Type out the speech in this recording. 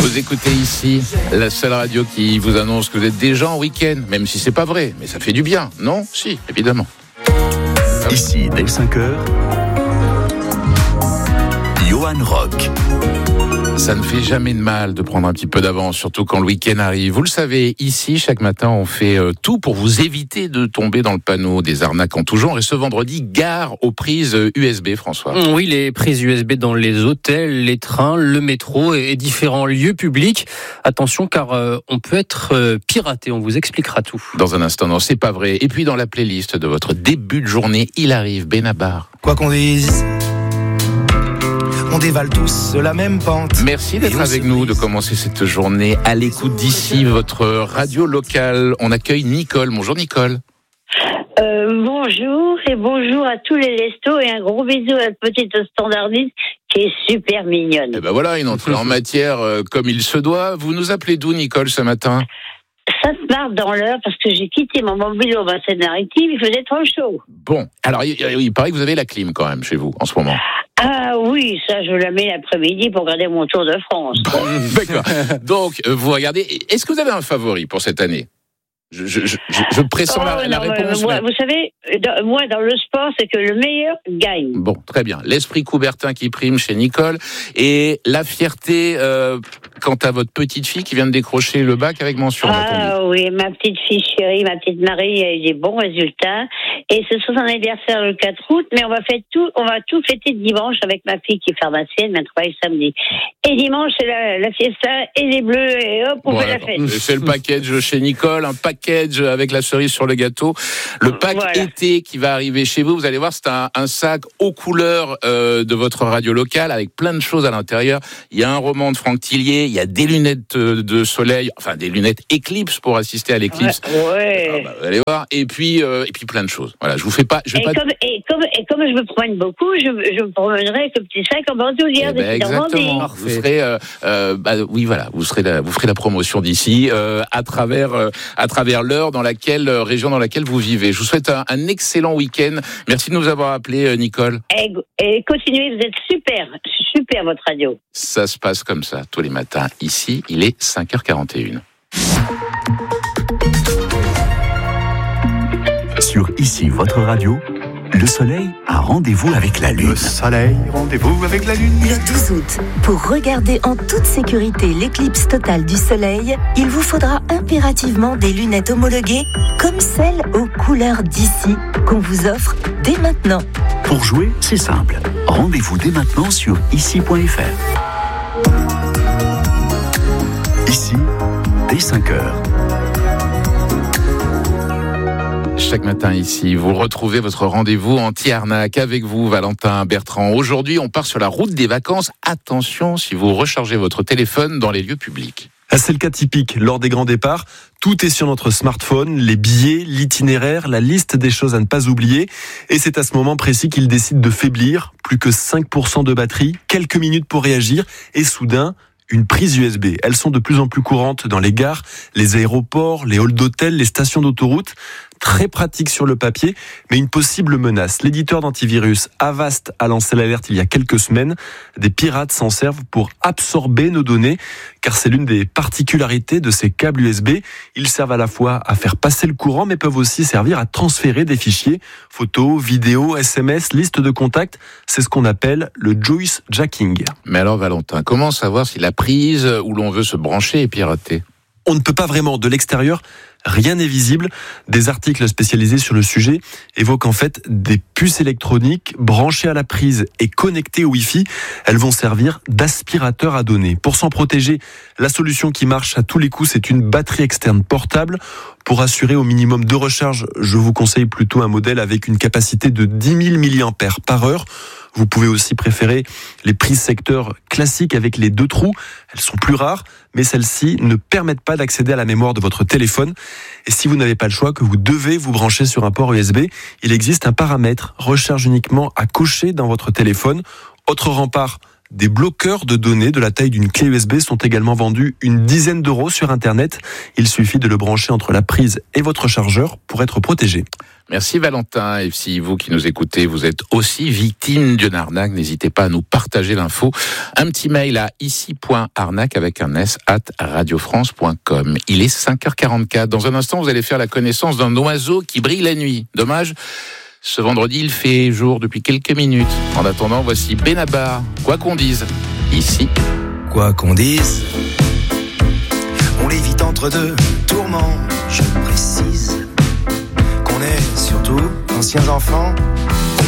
Vous écoutez ici la seule radio qui vous annonce que vous êtes déjà en week-end, même si c'est pas vrai, mais ça fait du bien, non ? Si, évidemment. Ici, dès 5h, Johan Rock. Ça ne fait jamais de mal de prendre un petit peu d'avance, surtout quand le week-end arrive. Vous le savez, ici, chaque matin, on fait tout pour vous éviter de tomber dans le panneau des arnaques en tout genre. Et ce vendredi, gare aux prises USB, François. Oui, les prises USB dans les hôtels, les trains, le métro et différents lieux publics. Attention, car on peut être piraté. On vous expliquera tout. Dans un instant, non, c'est pas vrai. Et puis, dans la playlist de votre début de journée, il arrive, Benabar. Quoi qu'on dise, on dévale tous la même pente. Merci d'être avec nous, de commencer cette journée à l'écoute d'ici, votre radio locale. On accueille Nicole. Bonjour Nicole. Bonjour et bonjour à tous les lestos et un gros bisou à la petite standardiste qui est super mignonne. Et ben voilà, une entrée en matière comme il se doit. Vous nous appelez d'où Nicole ce matin ? Sainte-Marthe dans l'Eure parce que j'ai quitté mon mobile au bassin maritime, il faisait trop chaud. Bon, alors il paraît que vous avez la clim quand même chez vous en ce moment. Ah oui, ça je la mets l'après-midi pour regarder mon Tour de France. Bon, d'accord. Donc vous regardez, est-ce que vous avez un favori pour cette année ? Je pressens la réponse. Moi, vous savez, moi dans le sport, c'est que le meilleur gagne. Bon, très bien. L'esprit Coubertin qui prime chez Nicole et la fierté quant à votre petite fille qui vient de décrocher le bac avec mention. Ah oui, ma petite fille chérie, ma petite Marie a eu des bons résultats et ce sera son anniversaire le 4 août, mais on va tout fêter dimanche avec ma fille qui est pharmacienne, mais elle travaille samedi. Et dimanche c'est la fiesta et les bleus et hop on fait la fête. C'est le package chez Nicole, un package avec la cerise sur le gâteau. Le pack été qui va arriver chez vous, vous allez voir, c'est un sac aux couleurs de votre radio locale avec plein de choses à l'intérieur. Il y a un roman de Franck Tillier, il y a des lunettes de soleil, enfin des lunettes éclipse pour assister à l'éclipse. Ouais. Vous allez voir. Et puis plein de choses. Voilà, je vous fais pas. Comme je me promène beaucoup, je me promènerai avec le petit sac en bandoulière. Exactement. Vous serez, vous ferez la promotion d'ici à travers l'heure région dans laquelle vous vivez. Je vous souhaite un excellent week-end. Merci de nous avoir appelés, Nicole. Et continuez, vous êtes super votre radio. Ça se passe comme ça tous les matins. Ici, il est 5h41. Sur Ici, votre radio, le soleil a rendez-vous avec la lune. Le soleil, rendez-vous avec la lune. Le 12 août, pour regarder en toute sécurité l'éclipse totale du soleil, il vous faudra impérativement des lunettes homologuées comme celles aux couleurs d'ici qu'on vous offre dès maintenant. Pour jouer, c'est simple. Rendez-vous dès maintenant sur ici.fr. Ici, dès 5h. Chaque matin ici, vous retrouvez votre rendez-vous anti-arnaque avec vous, Valentin Bertrand. Aujourd'hui, on part sur la route des vacances. Attention si vous rechargez votre téléphone dans les lieux publics. C'est le cas typique lors des grands départs. Tout est sur notre smartphone, les billets, l'itinéraire, la liste des choses à ne pas oublier. Et c'est à ce moment précis qu'il décide de faiblir. Plus que 5% de batterie, quelques minutes pour réagir et soudain, une prise USB. Elles sont de plus en plus courantes dans les gares, les aéroports, les halls d'hôtels, les stations d'autoroute. Très pratique sur le papier, mais une possible menace. L'éditeur d'antivirus Avast a lancé l'alerte il y a quelques semaines. Des pirates s'en servent pour absorber nos données, car c'est l'une des particularités de ces câbles USB. Ils servent à la fois à faire passer le courant, mais peuvent aussi servir à transférer des fichiers, photos, vidéos, SMS, liste de contacts. C'est ce qu'on appelle le Joyce Jacking. Mais alors Valentin, comment savoir si la prise où l'on veut se brancher est piratée ? On ne peut pas vraiment. De l'extérieur, rien n'est visible. Des articles spécialisés sur le sujet évoquent en fait des puces électroniques branchées à la prise et connectées au Wi-Fi. Elles vont servir d'aspirateur à données. Pour s'en protéger, la solution qui marche à tous les coups, c'est une batterie externe portable. Pour assurer au minimum de recharge, je vous conseille plutôt un modèle avec une capacité de 10 000 mAh par heure. Vous pouvez aussi préférer les prises secteur classiques avec les 2 trous. Elles sont plus rares, mais celles-ci ne permettent pas d'accéder à la mémoire de votre téléphone. Et si vous n'avez pas le choix, que vous devez vous brancher sur un port USB, il existe un paramètre recharge uniquement à cocher dans votre téléphone. Autre rempart, Des bloqueurs de données de la taille d'une clé USB sont également vendus une dizaine d'euros sur Internet. Il suffit de le brancher entre la prise et votre chargeur pour être protégé. Merci Valentin. Et si vous qui nous écoutez, vous êtes aussi victime d'une arnaque, n'hésitez pas à nous partager l'info. Un petit mail à ici.arnaque avec un s @radiofrance.com. Il est 5h44. Dans un instant, vous allez faire la connaissance d'un oiseau qui brille la nuit. Dommage, ce vendredi, il fait jour depuis quelques minutes. En attendant, voici Benabar. Quoi qu'on dise, ici. Quoi qu'on dise, on l'évite entre deux tourments, je précise. On est surtout anciens enfants